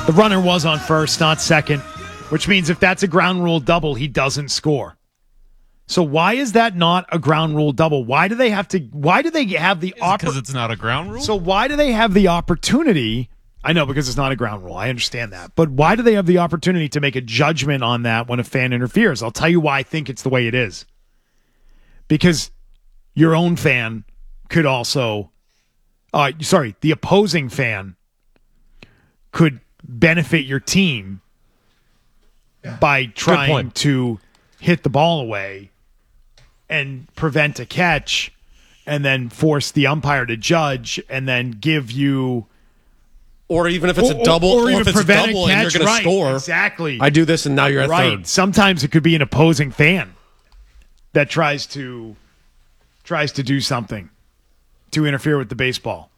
The runner was on first, not second, which means if that's a ground rule double, he doesn't score. So why is that not a ground rule double? Why do they have the because it's not a ground rule? So why do they have the opportunity? I know, because it's not a ground rule. I understand that. But why do they have the opportunity to make a judgment on that when a fan interferes? I'll tell you why I think it's the way it is. Because your own fan could also, the opposing fan could benefit your team by trying to hit the ball away and prevent a catch and then force the umpire to judge and then give you... Or even if it's a double, or if it's a double and you're going to score. Exactly. I do this and now you're at third. Sometimes it could be an opposing fan that tries to do something to interfere with the baseball.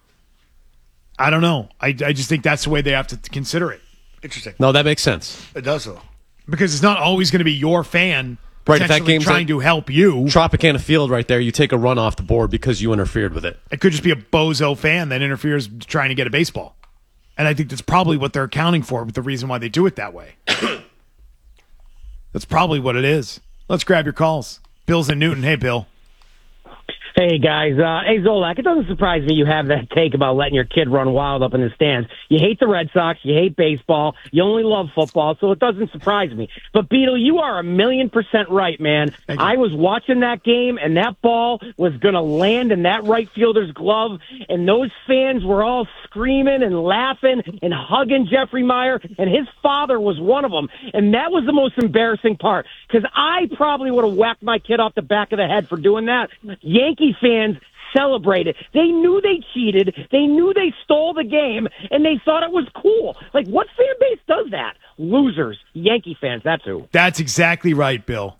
I don't know. I just think that's the way they have to consider it. Interesting. No, that makes sense. It does, though. Because it's not always going to be your fan right, if that game's trying to help you. Tropicana Field right there, you take a run off the board because you interfered with it. It could just be a bozo fan that interferes trying to get a baseball. And I think that's probably what they're accounting for with the reason why they do it that way. That's probably what it is. Let's grab your calls. Bill's in Newton. Hey, Bill. Hey, guys. Hey, Zolak, it doesn't surprise me you have that take about letting your kid run wild up in the stands. You hate the Red Sox. You hate baseball. You only love football, so it doesn't surprise me. But, Beetle, you are 1,000,000% right, man. I was watching that game, and that ball was going to land in that right fielder's glove, and those fans were all screaming and laughing and hugging Jeffrey Meyer, and his father was one of them. And that was the most embarrassing part, because I probably would have whacked my kid off the back of the head for doing that. Yankee fans celebrated. They knew they cheated. They knew they stole the game, and they thought it was cool. Like, what fan base does that? Losers. Yankee fans, that's who. That's exactly right, Bill.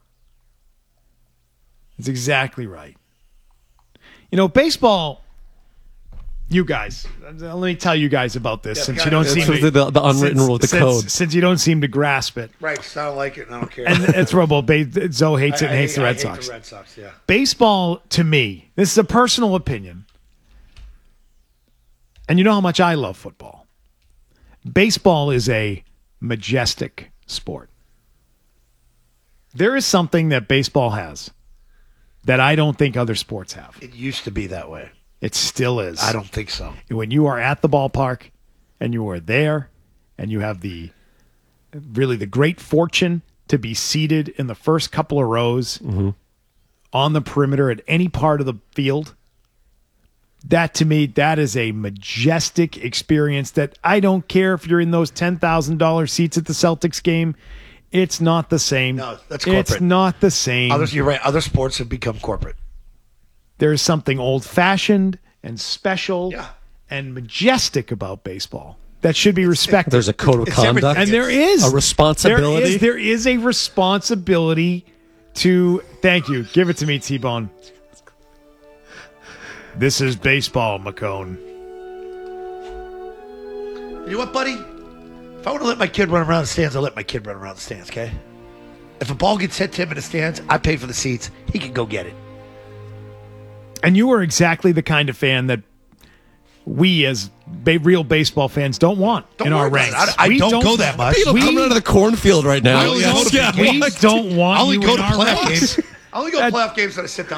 That's exactly right. You know, baseball, you guys, let me tell you guys about this since you don't seem to... The unwritten rule, the code. Since you don't seem to grasp it. Right, because I don't like it and I don't care. And it's Robo. Zoe hates it and hates the Red Sox. I hate the Red Sox, yeah. Baseball, to me, this is a personal opinion, and you know how much I love football. Baseball is a majestic sport. There is something that baseball has that I don't think other sports have. It used to be that way. It still is. I don't think so. When you are at the ballpark and you are there and you have the great fortune to be seated in the first couple of rows on the perimeter at any part of the field, that to me, that is a majestic experience that I don't care if you're in those $10,000 seats at the Celtics game. It's not the same. No, that's corporate. It's not the same. You're right. Other sports have become corporate. There's something old-fashioned and special and majestic about baseball that should be respected. There's a code of conduct. And there is. A responsibility. There is a responsibility to... Thank you. Give it to me, T-Bone. This is baseball, McCone. You know what, buddy? If I want to let my kid run around the stands, I'll let my kid run around the stands, okay? If a ball gets hit to him in the stands, I pay for the seats. He can go get it. And you are exactly the kind of fan that we as real baseball fans don't want in our ranks. I don't go that much. People coming out of the cornfield right now. We don't want I only you go in to our playoff ranks. games. I only go to playoff games that I sit down